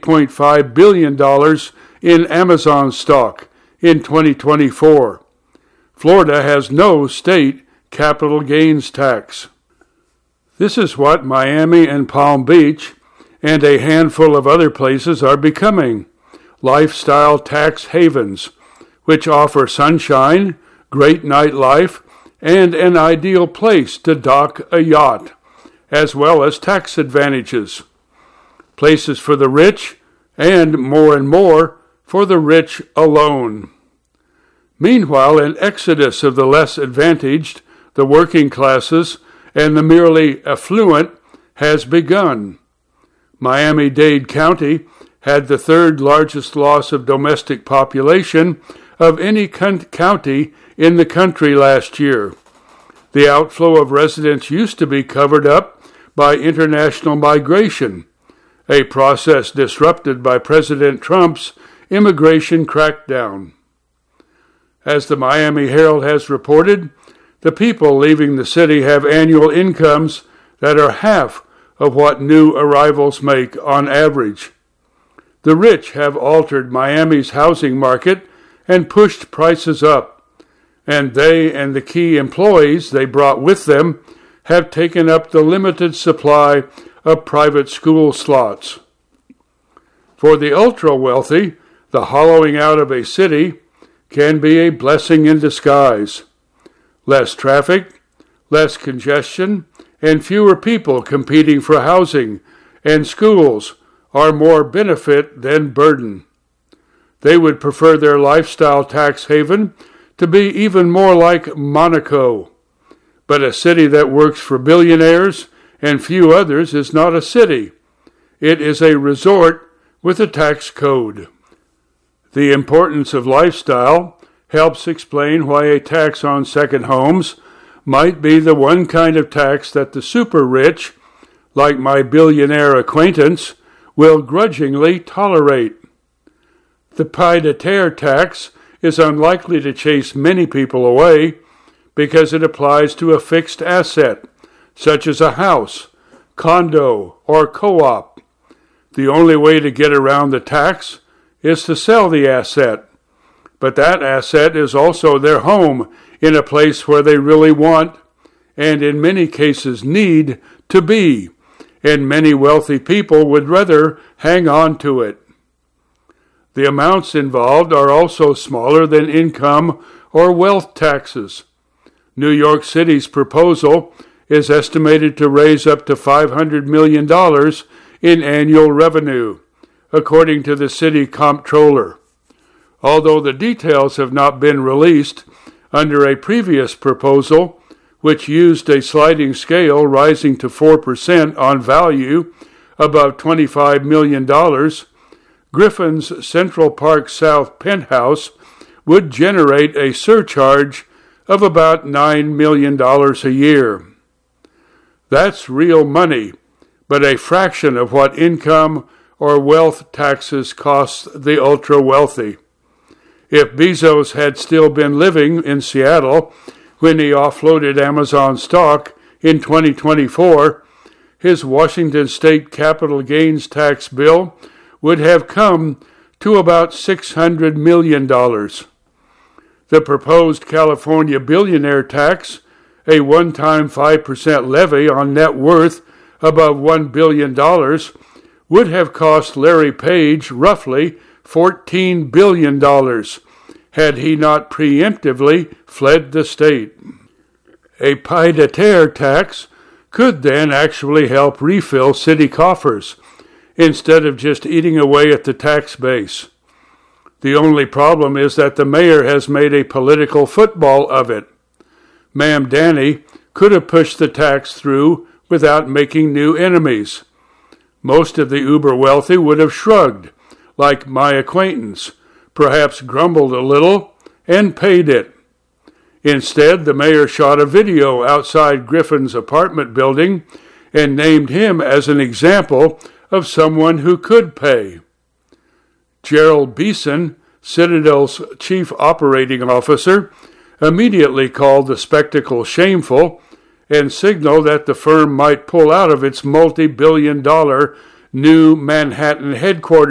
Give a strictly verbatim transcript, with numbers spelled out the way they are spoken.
eight point five billion dollars in Amazon stock in twenty twenty-four. Florida has no state capital gains tax. This is what Miami and Palm Beach and a handful of other places are becoming: lifestyle tax havens, which offer sunshine, great nightlife, and an ideal place to dock a yacht, as well as tax advantages. Places for the rich, and more and more for the rich alone. Meanwhile, an exodus of the less advantaged, the working classes, and the merely affluent has begun. Miami-Dade County had the third largest loss of domestic population of any county in the country last year. The outflow of residents used to be covered up by international migration, a process disrupted by President Trump's immigration crackdown. As the Miami Herald has reported, the people leaving the city have annual incomes that are half of what new arrivals make on average. The rich have altered Miami's housing market and pushed prices up, and they and the key employees they brought with them have taken up the limited supply of private school slots. For the ultra-wealthy, the hollowing out of a city can be a blessing in disguise. Less traffic, less congestion, and fewer people competing for housing and schools are more benefit than burden. They would prefer their lifestyle tax haven to be even more like Monaco. But a city that works for billionaires and few others is not a city. It is a resort with a tax code. The importance of lifestyle helps explain why a tax on second homes might be the one kind of tax that the super rich, like my billionaire acquaintance, will grudgingly tolerate. The pied-à-terre tax is unlikely to chase many people away because it applies to a fixed asset, such as a house, condo, or co-op. The only way to get around the tax is to sell the asset, but that asset is also their home in a place where they really want, and in many cases need, to be, and many wealthy people would rather hang on to it. The amounts involved are also smaller than income or wealth taxes. New York City's proposal is estimated to raise up to five hundred million dollars in annual revenue, according to the city comptroller. Although the details have not been released, under a previous proposal, which used a sliding scale rising to four percent on value above twenty-five million dollars, Griffin's Central Park South penthouse would generate a surcharge of about nine million dollars a year. That's real money, but a fraction of what income or wealth taxes cost the ultra-wealthy. If Bezos had still been living in Seattle when he offloaded Amazon stock in twenty twenty-four, his Washington state capital gains tax bill would have come to about six hundred million dollars. The proposed California billionaire tax, a one-time five percent levy on net worth above one billion dollars, would have cost Larry Page roughly fourteen billion dollars had he not preemptively fled the state. A pied-à-terre tax could then actually help refill city coffers instead of just eating away at the tax base. The only problem is that the mayor has made a political football of it. Ma'am Danny could have pushed the tax through without making new enemies. Most of the uber-wealthy would have shrugged, like my acquaintance, perhaps grumbled a little, and paid it. Instead, the mayor shot a video outside Griffin's apartment building and named him as an example of someone who could pay. Gerald Beeson, Citadel's chief operating officer, immediately called the spectacle shameful and signaled that the firm might pull out of its multi-billion dollar new Manhattan headquarters